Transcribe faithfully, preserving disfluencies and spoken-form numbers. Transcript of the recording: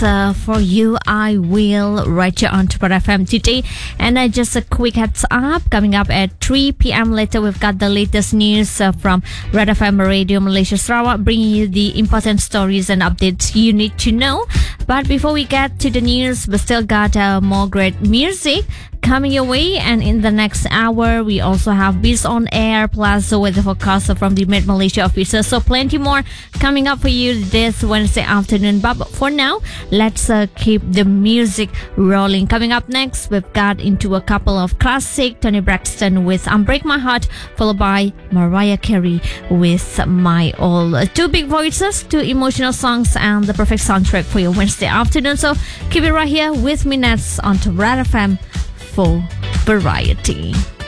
Uh, for you, I will right here on Red F M today. And uh, just a quick heads up, coming up at three p.m. later, we've got the latest news uh, from Red F M Radio Malaysia Sarawak, bringing you the important stories and updates you need to know. But before we get to the news, we still got uh, more great music coming your way, and in the next hour we also have Biz on Air plus the weather forecast from the Met Malaysia officer. So plenty more coming up for you this Wednesday afternoon. But for now, let's uh, keep the music rolling. Coming up next, we've got into a couple of classic, Tony Braxton with Unbreak My Heart, followed by Mariah Carey with My All. Two big voices, two emotional songs, and the perfect soundtrack for your Wednesday afternoon. So keep it right here with me next on Red F M for variety.